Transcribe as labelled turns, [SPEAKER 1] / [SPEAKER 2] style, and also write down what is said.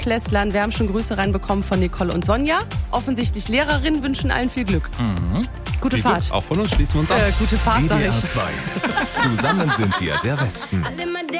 [SPEAKER 1] Viertklässlern. Wir haben schon Grüße reinbekommen von Nicole und Sonja. Offensichtlich Lehrerinnen wünschen allen viel Glück. Gute Fahrt.
[SPEAKER 2] Auch von uns schließen wir uns an.
[SPEAKER 1] Gute Fahrt, sag ich.
[SPEAKER 3] WDR 2. Zusammen sind wir der Westen.
[SPEAKER 4] All in my